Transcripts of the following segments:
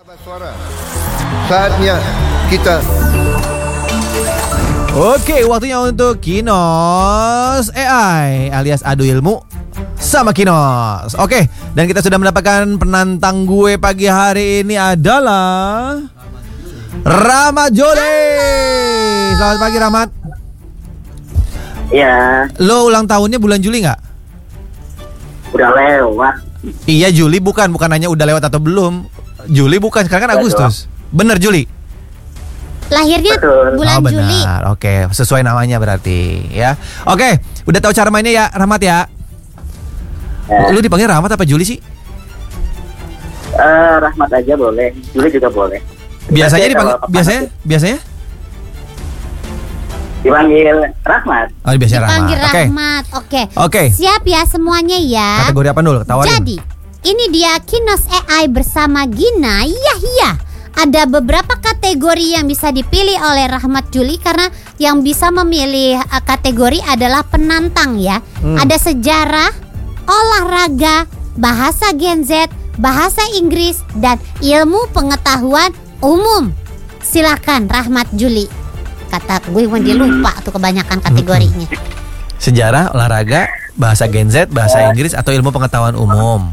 Suara. Saatnya kita. Oke, waktunya untuk Kinos AI alias adu ilmu sama Kinos. Oke, dan kita sudah mendapatkan penantang gue pagi hari ini adalah Rahmat Juli. Selamat pagi Rahmat. Ya. Lo ulang tahunnya bulan Juli nggak? Udah lewat. Iya Juli, bukan nanya udah lewat atau belum. Juli bukan, sekarang kan Agustus. Bener Juli? Lahirnya Betul. bulan benar. Juli. Oke, sesuai namanya berarti ya. Oke, udah tahu cara mainnya ya Rahmat ya? Lu dipanggil Rahmat apa Juli sih? Rahmat aja boleh, Juli juga boleh. Biasanya Tapi dipanggil kalau biasanya? Dipanggil Rahmat. Oh, biasanya Rahmat. Panggil Oke. Rahmat. Oke. Oke. Siap ya semuanya ya. Kategori apa dulu? Tawarin. Jadi, ini dia Kinos AI bersama Gina. Iya. Ada beberapa kategori yang bisa dipilih oleh Rahmat Juli karena yang bisa memilih kategori adalah penantang ya. Ada sejarah, olahraga, bahasa Gen Z, bahasa Inggris, dan ilmu pengetahuan umum. Silakan Rahmat Juli. Kata gue dia lupa tuh kebanyakan kategorinya. Sejarah, olahraga, bahasa Gen Z, bahasa Inggris atau ilmu pengetahuan umum.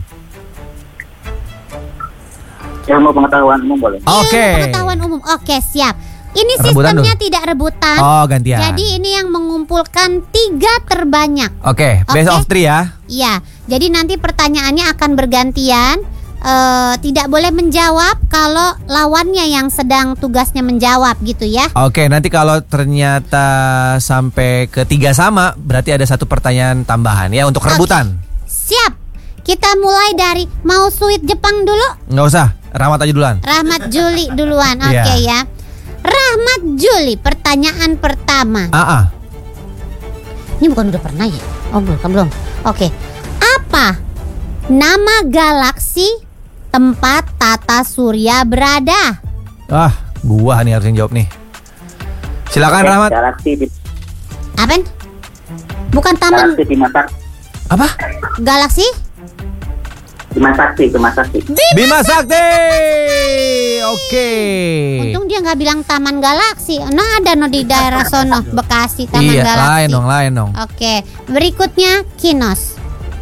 Ilmu pengetahuan umum boleh. Oke. Ilmu pengetahuan umum. Oke, siap. Ini Rebutan sistemnya dulu. tidak rebutan. Oh, gantian. Jadi ini yang mengumpulkan 3 terbanyak. Oke, best Oke. of 3 ya. Iya. Jadi nanti pertanyaannya akan bergantian. Tidak boleh menjawab kalau lawannya yang sedang tugasnya menjawab gitu ya. Oke, nanti kalau ternyata sampai ke 3 sama, berarti ada 1 pertanyaan tambahan ya untuk rebutan. Siap. Kita mulai dari mau sweet Jepang dulu. Nggak usah, Rahmat aja duluan. Rahmat Juli duluan. Oke ya. Rahmat Juli, pertanyaan pertama. Ini bukan udah pernah ya? Oh belum. Oke. Apa nama galaksi tempat tata surya berada? Gua nih harus yang jawab nih. Silakan Rahmat. Galaksi di Apa? Bukan taman Galaksi Bima Sakti. Apa? galaksi? Bima Sakti. Bima Sakti. Oke. Untung dia nggak bilang taman galaksi. Nah ada di daerah sono Bekasi taman Iya, galaksi. lain dong. Oke, berikutnya Kinos.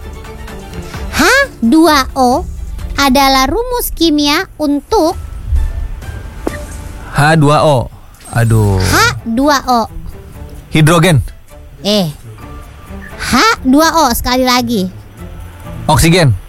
H2O adalah rumus kimia untuk H2O. Aduh. H2O. Hidrogen. H2O sekali lagi. Oksigen.